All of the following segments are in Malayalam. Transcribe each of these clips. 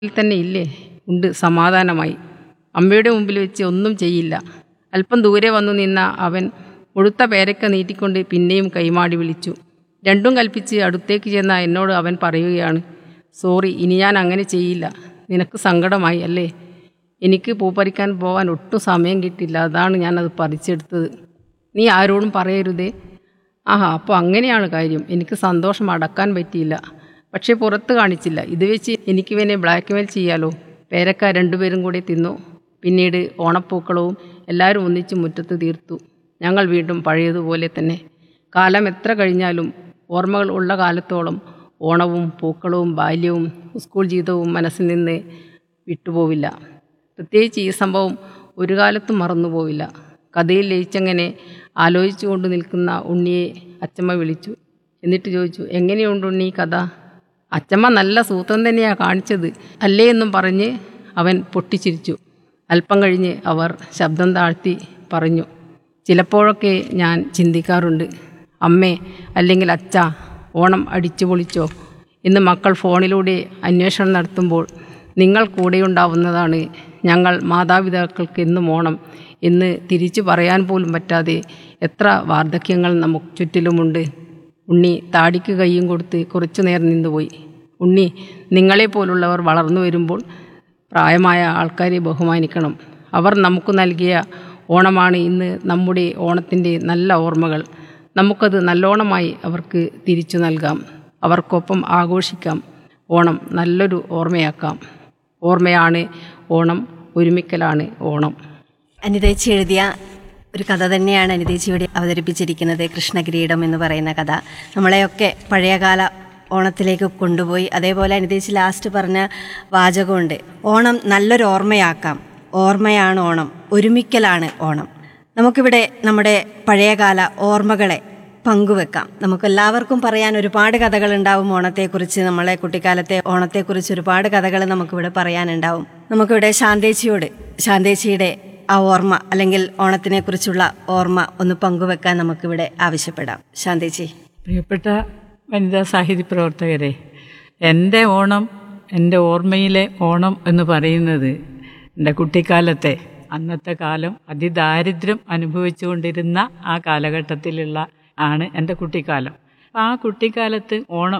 ഇതിൽ തന്നെ ഇല്ലേ? ഉണ്ട്, സമാധാനമായി. അമ്മയുടെ മുമ്പിൽ വെച്ച് ഒന്നും ചെയ്യില്ല. അല്പം ദൂരെ വന്നു നിന്ന അവൻ മുഴുത്ത പേരക്ക നീട്ടിക്കൊണ്ട് പിന്നെയും കൈമാടി വിളിച്ചു. രണ്ടും കൽപ്പിച്ച് അടുത്തേക്ക് ചെന്ന എന്നോട് അവൻ പറയുകയാണ്, സോറി, ഇനി ഞാൻ അങ്ങനെ ചെയ്യില്ല. നിനക്ക് സങ്കടമായി അല്ലേ? എനിക്ക് പൂ പറിക്കാൻ പോകാൻ ഒട്ടും സമയം കിട്ടില്ല, അതാണ് ഞാനത് പറിച്ചെടുത്തത്. നീ ആരോടും പറയരുതേ. ആഹാ, അപ്പോൾ അങ്ങനെയാണ് കാര്യം. എനിക്ക് സന്തോഷം അടക്കാൻ പറ്റിയില്ല, പക്ഷേ പുറത്ത് കാണിച്ചില്ല. ഇത് വെച്ച് എനിക്കിവനെ ബ്ലാക്ക്മെയിൽ ചെയ്യാലോ. പേരക്ക രണ്ടുപേരും കൂടി തിന്നു. പിന്നീട് ഓണപ്പൂക്കളവും എല്ലാവരും ഒന്നിച്ച് മുറ്റത്ത് തീർത്തു. ഞങ്ങൾ വീണ്ടും പഴയതുപോലെ തന്നെ. കാലം എത്ര കഴിഞ്ഞാലും ഓർമ്മകൾ ഉള്ള കാലത്തോളം ഓണവും പൂക്കളവും ബാല്യവും സ്കൂൾ ജീവിതവും മനസ്സിൽ നിന്ന് വിട്ടുപോവില്ല. പ്രത്യേകിച്ച് ഈ സംഭവം ഒരു കാലത്തും മറന്നുപോവില്ല. കഥയിൽ ലയിച്ചങ്ങനെ ആലോചിച്ചു കൊണ്ട് നിൽക്കുന്ന ഉണ്ണിയെ അച്ചമ്മ വിളിച്ചു. എന്നിട്ട് ചോദിച്ചു, എങ്ങനെയുണ്ട് ഉണ്ണി കഥ? അച്ചമ്മ നല്ല സൂത്രം തന്നെയാണ് കാണിച്ചത് അല്ലേ എന്നും പറഞ്ഞ് അവൻ പൊട്ടിച്ചിരിച്ചു. അല്പം കഴിഞ്ഞ് അവർ ശബ്ദം താഴ്ത്തി പറഞ്ഞു, ചിലപ്പോഴൊക്കെ ഞാൻ ചിന്തിക്കാറുണ്ട്, അമ്മേ അല്ലെങ്കിൽ അച്ഛാ, ഓണം അടിച്ചു പൊളിച്ചോ എന്ന് മക്കൾ ഫോണിലൂടെ അന്വേഷണം നടത്തുമ്പോൾ നിങ്ങൾ കൂടെയുണ്ടാവുന്നതാണ്. ഞങ്ങൾ മാതാപിതാക്കൾക്ക് എന്നും ഓണം എന്ന് തിരിച്ചു പറയാൻ പോലും പറ്റാതെ എത്ര വാർദ്ധക്യങ്ങൾ നമുക്ക് ചുറ്റിലുമുണ്ട്. ഉണ്ണി താടിക്ക് കയ്യും കൊടുത്ത് കുറച്ചു നേരം നിന്നുപോയി. ഉണ്ണി, നിങ്ങളെപ്പോലുള്ളവർ വളർന്നു വരുമ്പോൾ പ്രായമായ ആൾക്കാരെ ബഹുമാനിക്കണം. അവർ നമുക്ക് നൽകിയ ഓണമാണ് ഇന്ന് നമ്മുടെ ഓണത്തിൻ്റെ നല്ല ഓർമ്മകൾ. നമുക്കത് നല്ലോണമായി അവർക്ക് തിരിച്ചു നൽകാം. അവർക്കൊപ്പം ആഘോഷിക്കാം. ഓണം നല്ലൊരു ഓർമ്മയാക്കാം. ഓർമ്മയാണ് ഓണം, ഒരുമിക്കലാണ് ഓണം. അനിതേച്ചി എഴുതിയ ഒരു കഥ തന്നെയാണ് അനിതേച്ചി ഇവിടെ അവതരിപ്പിച്ചിരിക്കുന്നത്. കൃഷ്ണകിരീടം എന്ന് പറയുന്ന കഥ നമ്മളെയൊക്കെ പഴയകാല ഓണത്തിലേക്ക് കൊണ്ടുപോയി. അതേപോലെ അനിതേച്ചി ലാസ്റ്റ് പറഞ്ഞ വാചകമുണ്ട്, ഓണം നല്ലൊരു ഓർമ്മയാക്കാം. ഓർമ്മയാണ് ഓണം, ഒരുമിക്കലാണ് ഓണം. നമുക്കിവിടെ നമ്മുടെ പഴയകാല ഓർമ്മകളെ പങ്കുവെക്കാം. നമുക്കെല്ലാവർക്കും പറയാൻ ഒരുപാട് കഥകളുണ്ടാവും ഓണത്തെക്കുറിച്ച്. നമ്മളെ കുട്ടിക്കാലത്തെ ഓണത്തെക്കുറിച്ച് ഒരുപാട് കഥകൾ നമുക്കിവിടെ പറയാനുണ്ടാവും. നമുക്കിവിടെ ശാന്തേച്ചിയുടെ ആ ഓർമ്മ അല്ലെങ്കിൽ ഓണത്തിനെ കുറിച്ചുള്ള ഓർമ്മ ഒന്ന് പങ്കുവെക്കാൻ നമുക്കിവിടെ ആവശ്യപ്പെടാം. ശാന്തേച്ചി. പ്രിയപ്പെട്ട വനിതാ സാഹിത്യ പ്രവർത്തകരെ, എൻ്റെ ഓണം, എൻ്റെ ഓർമ്മയിലെ ഓണം എന്ന് പറയുന്നത് എൻ്റെ കുട്ടിക്കാലത്തെ, അന്നത്തെ കാലം അതിദാരിദ്ര്യം അനുഭവിച്ചുകൊണ്ടിരുന്ന ആ കാലഘട്ടത്തിലുള്ള ആണ് എൻ്റെ കുട്ടിക്കാലം. ആ കുട്ടിക്കാലത്ത്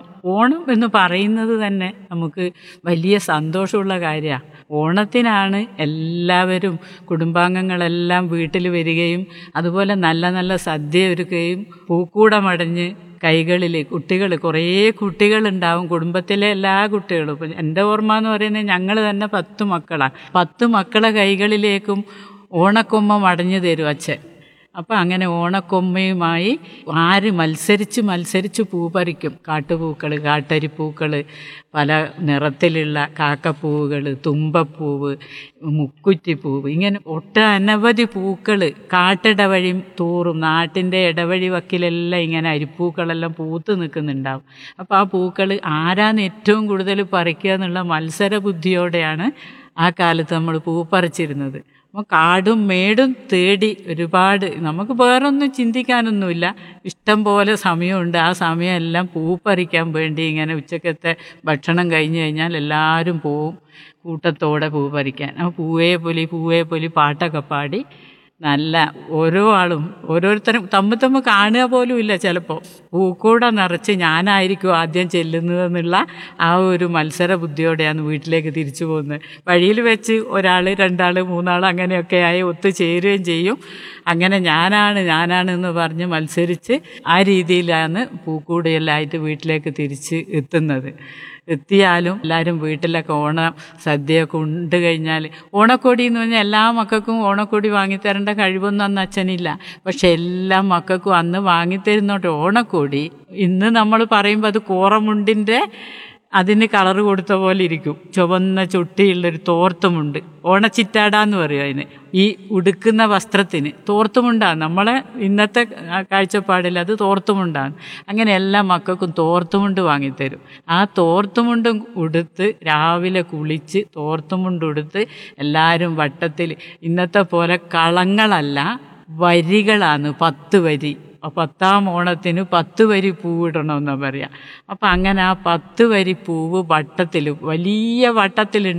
ഓണം എന്ന് പറയുന്നത് തന്നെ നമുക്ക് വലിയ സന്തോഷമുള്ള കാര്യമാണ്. ഓണത്തിനാണ് എല്ലാവരും, കുടുംബാംഗങ്ങളെല്ലാം വീട്ടിൽ വരികയും അതുപോലെ നല്ല നല്ല സദ്യ ഒരുക്കുകയും പൂക്കൂടമടഞ്ഞ് കൈകളിൽ കുറേ കുട്ടികളുണ്ടാവും, കുടുംബത്തിലെ എല്ലാ കുട്ടികളും. ഇപ്പം എൻ്റെ ഓർമ്മ എന്ന് പറയുന്നത് ഞങ്ങൾ തന്നെ 10 മക്കളാണ്. 10 മക്കളെ കൈകളിലേക്കും ഓണക്കൊമ്മ മടഞ്ഞു തരും അച്ഛൻ. അപ്പം അങ്ങനെ ഓണക്കൊമ്മയുമായി മത്സരിച്ച് പൂ പറിക്കും. കാട്ടുപൂക്കൾ, കാട്ടരിപ്പൂക്കൾ, പല നിറത്തിലുള്ള കാക്കപ്പൂവുകൾ, തുമ്പപ്പൂവ്, മുക്കുറ്റിപ്പൂവ്, ഇങ്ങനെ ഒട്ടനവധി പൂക്കൾ കാട്ടിടവഴി തോറും നാട്ടിൻ്റെ ഇടവഴി വക്കിലെല്ലാം ഇങ്ങനെ അരിപ്പൂക്കളെല്ലാം പൂത്ത് നിൽക്കുന്നുണ്ടാവും. അപ്പോൾ ആ പൂക്കൾ ആരാന്ന് ഏറ്റവും കൂടുതൽ പറിക്കുക എന്നുള്ള മത്സര ബുദ്ധിയോടെയാണ് ആ കാലത്ത് നമ്മൾ പൂ പറിച്ചിരുന്നത്. അപ്പോൾ കാടും മേടും തേടി ഒരുപാട്, നമുക്ക് വേറൊന്നും ചിന്തിക്കാനൊന്നുമില്ല, ഇഷ്ടം പോലെ സമയമുണ്ട്. ആ സമയമെല്ലാം പൂ പറിക്കാൻ വേണ്ടി ഇങ്ങനെ ഉച്ചക്കത്തെ ഭക്ഷണം കഴിഞ്ഞ് കഴിഞ്ഞാൽ എല്ലാവരും പോവും കൂട്ടത്തോടെ പൂ പറിക്കാൻ. ആ പൂവേ പൊലി പാട്ടൊക്കെ പാടി നല്ല ഓരോ ആളും ഓരോരുത്തരും തമ്മിൽ കാണുക പോലും ഇല്ല. ചിലപ്പോൾ പൂക്കൂടെ നിറച്ച് ഞാനായിരിക്കും ആദ്യം ചെല്ലുന്നതെന്നുള്ള ആ ഒരു മത്സര ബുദ്ധിയോടെയാണ് വീട്ടിലേക്ക് തിരിച്ചു പോകുന്നത്. വഴിയിൽ വെച്ച് 1 2 3 അങ്ങനെയൊക്കെ ആയി ഒത്തുചേരുകയും ചെയ്യും. അങ്ങനെ ഞാനാണെന്ന് പറഞ്ഞ് മത്സരിച്ച് ആ രീതിയിലാണ് പൂക്കൂടെയെല്ലാമായിട്ട് വീട്ടിലേക്ക് തിരിച്ച് എത്തിയാലും എല്ലാവരും വീട്ടിലൊക്കെ ഓണം സദ്യയൊക്കെ ഉണ്ട് കഴിഞ്ഞാൽ, ഓണക്കോടി എന്ന് പറഞ്ഞാൽ എല്ലാ മക്കൾക്കും ഓണക്കോടി വാങ്ങിത്തരേണ്ട കഴിവൊന്നും അന്ന് അച്ഛനില്ല. പക്ഷെ എല്ലാ മക്കൾക്കും അന്ന് വാങ്ങിത്തരുന്നോട്ട് ഓണക്കോടി ഇന്ന് നമ്മൾ പറയുമ്പോൾ അത് കോറമുണ്ടിൻ്റെ അതിന് കളറ് കൊടുത്ത പോലെ ഇരിക്കും. ചുവന്ന ചുട്ടിയുള്ളൊരു തോർത്തുമുണ്ട്, ഓണച്ചിറ്റാടാന്ന് പറയും അതിന്. ഈ ഉടുക്കുന്ന വസ്ത്രത്തിന് തോർത്തുമുണ്ടാണ്. നമ്മളെ ഇന്നത്തെ കാഴ്ചപ്പാടിൽ അത് തോർത്തുമുണ്ടാണ്. അങ്ങനെ എല്ലാ മക്കൾക്കും തോർത്തുമുണ്ട് വാങ്ങിത്തരും. ആ തോർത്തുമുണ്ടും ഉടുത്ത് രാവിലെ കുളിച്ച് തോർത്തുമുണ്ടുടുത്ത് എല്ലാവരും വട്ടത്തിൽ, ഇന്നത്തെ പോലെ കളങ്ങളല്ല, വരികളാണ്, 10 വരി. 10ാം ഓണത്തിന് 10 വരി പൂവിടണമെന്നാണ് പറയുക. അപ്പം അങ്ങനെ ആ 10 വരി പൂവ് വട്ടത്തിൽ, വലിയ വട്ടത്തിൽ